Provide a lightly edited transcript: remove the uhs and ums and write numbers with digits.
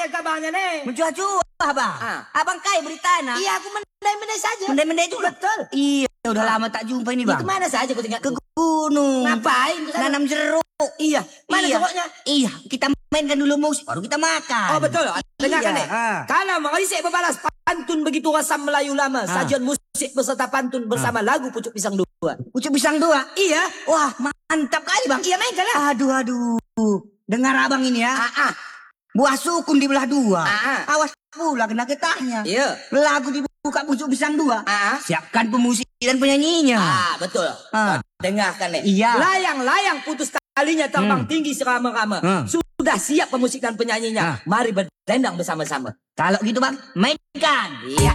kabarnya nih? Mencuah-cuah, Bang. Abang Kai berita nak. Iya, aku mendai-mendai saja. Mendai-mendai juga. Betul. Iya, udah lama tak jumpa ini, Bang. Itu mana saja kau tinggal? Ke gunung. Ngapain? Nanam jeruk. Iya. Mana jeruknya? Iya, kita mainkan dulu musik, baru kita makan. Oh betul. Dengarkan nih. Kalau mengisik berbalas pantun begitu rasam Melayu lama. Sajian musik beserta pantun bersama lagu Pucuk Pisang 2. Pucuk Pisang 2? Iya. Wah, mantap kali, Bang. Iya, mainkan lah. Aduh. Dengar abang ini ya. Buah sukun dibelah 2. Awas pula kena getahnya. Iya. Lagu dibuka Pucuk Pisang 2. Siapkan pemusik dan penyanyinya. Betul. Dengarkan nih. Iya. Layang-layang putus talinya terbang tinggi serama-rama. Sudah siap pemusik dan penyanyinya. Mari berdendang bersama-sama. Kalau gitu, Bang, mainkan. Iya.